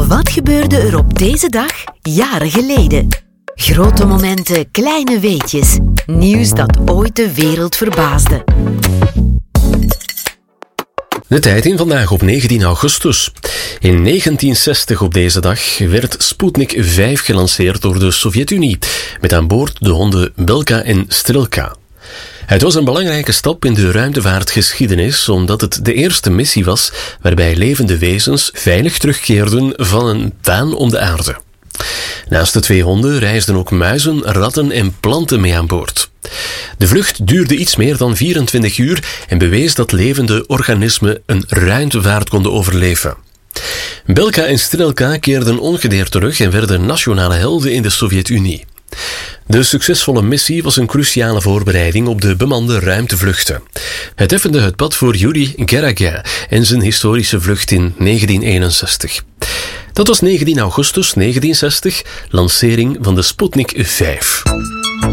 Wat gebeurde er op deze dag jaren geleden? Grote momenten, kleine weetjes. Nieuws dat ooit de wereld verbaasde. De tijd in vandaag op 19 augustus. In 1960 op deze dag werd Sputnik 5 gelanceerd door de Sovjet-Unie, met aan boord de honden Belka en Strelka. Het was een belangrijke stap in de ruimtevaartgeschiedenis, omdat het de eerste missie was waarbij levende wezens veilig terugkeerden van een baan om de aarde. Naast de 2 honden reisden ook muizen, ratten en planten mee aan boord. De vlucht duurde iets meer dan 24 uur en bewees dat levende organismen een ruimtevaart konden overleven. Belka en Strelka keerden ongedeerd terug en werden nationale helden in de Sovjet-Unie. De succesvolle missie was een cruciale voorbereiding op de bemande ruimtevluchten. Het effende het pad voor Yuri Gagarin en zijn historische vlucht in 1961. Dat was 19 augustus 1960, lancering van de Sputnik 5.